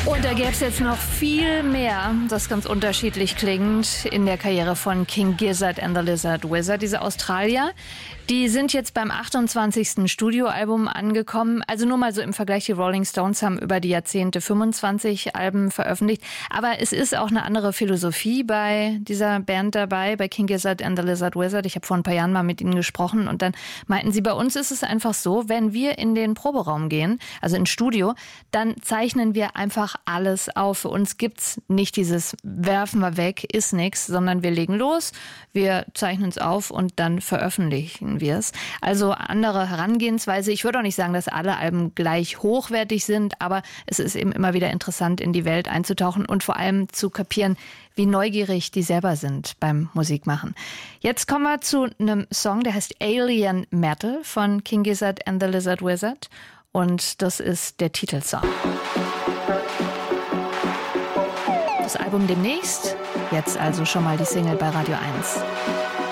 Und da gäbe es jetzt noch viel mehr, das ganz unterschiedlich klingt, in der Karriere von King Gizzard and the Lizard Wizard. Diese Australier, die sind jetzt beim 28. Studioalbum angekommen. Also nur mal so im Vergleich, die Rolling Stones haben über die Jahrzehnte 25 Alben veröffentlicht. Aber es ist auch eine andere Philosophie bei dieser Band dabei, bei King Gizzard and the Lizard Wizard. Ich habe vor ein paar Jahren mal mit ihnen gesprochen und dann meinten sie, bei uns ist es einfach so, wenn wir in den Proberaum gehen, also ins Studio, dann zeichnen wir einfach alles auf. Für uns gibt's nicht dieses werfen wir weg, ist nix, sondern wir legen los, wir zeichnen es auf und dann veröffentlichen wir es. Also andere Herangehensweise. Ich würde auch nicht sagen, dass alle Alben gleich hochwertig sind, aber es ist eben immer wieder interessant, in die Welt einzutauchen und vor allem zu kapieren, wie neugierig die selber sind beim Musikmachen. Jetzt kommen wir zu einem Song, der heißt Alien Metal von King Gizzard and the Lizard Wizard. Und das ist der Titelsong. Das Album demnächst, jetzt also schon mal die Single bei Radio 1.